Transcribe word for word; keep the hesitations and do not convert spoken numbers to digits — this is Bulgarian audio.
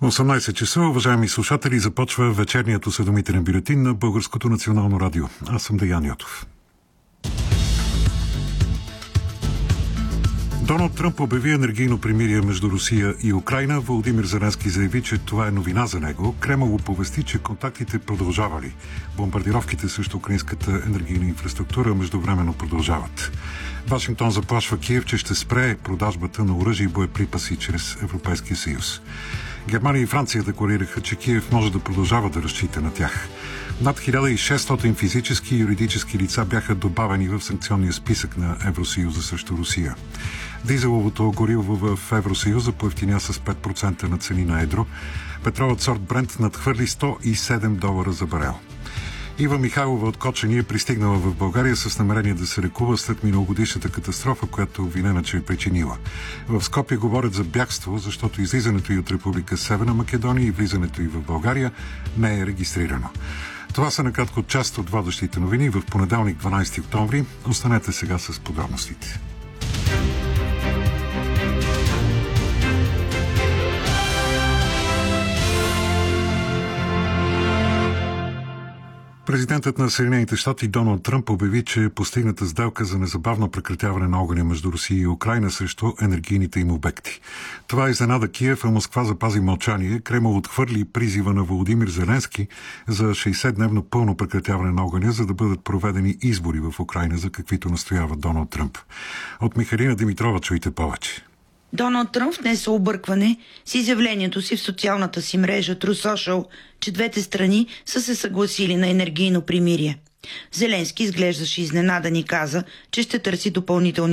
осемнайсет часа, уважаеми слушатели, започва вечерният осведомителен бюлетин на Българското национално радио. Аз съм Деян Йотов. Доналд Тръмп обяви енергийно примирие между Русия и Украйна. Володимир Зеленски заяви, че това е новина за него. Кремъл оповести, че контактите продължавали. Бомбардировките срещу украинската енергийна инфраструктура междувременно продължават. Вашингтон заплашва Киев, че ще спре продажбата на оръжие и боеприпаси чрез Европейския съюз. Германия и Франция декларираха, че Киев може да продължава да разчита на тях. Над хиляда и шестстотин физически и юридически лица бяха добавени в санкционния списък на Евросъюза срещу Русия. Дизеловото гориво в Евросъюза поевтиня с пет процента на цени на едро. Петролът сорт Брент надхвърли сто и седем долара за барел. Ива Михайлова от Кочани е пристигнала в България с намерение да се лекува след миналогодишната катастрофа, която е обвинена, че е причинила. В Скопие говорят за бягство, защото излизането й от Република Северна Македония и влизането й в България не е регистрирано. Това са накратко част от водещите новини в понеделник, дванайсети октомври. Останете сега с подробностите. Президентът на Съединените щати Доналд Тръмп обяви, че е постигната сделка за незабавно прекратяване на огъня между Русия и Украйна срещу енергийните им обекти. Това изненада Киев, а Москва запази мълчание. Кремъл отхвърли призива на Володимир Зеленски за шейсетдневно пълно прекратяване на огъня, за да бъдат проведени избори в Украйна, за каквито настоява Доналд Тръмп. От Михалина Димитрова чуйте повече. Доналд Тръмп внесе объркване с изявлението си в социалната си мрежа True Social, че двете страни са се съгласили на енергийно примирие. Зеленски изглеждаше изненадан и каза, че ще търси допълнителни